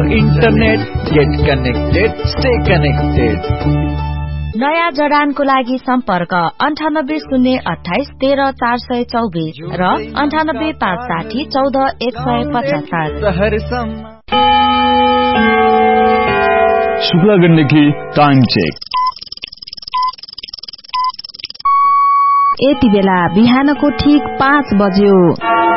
Internet, get connected, stay connected. नयाँ जडानको लागि सम्पर्क 9808130424 र 9856014175। Shukla Gandaki time check. यति बेला बिहानको ठीक 5 बज्यो।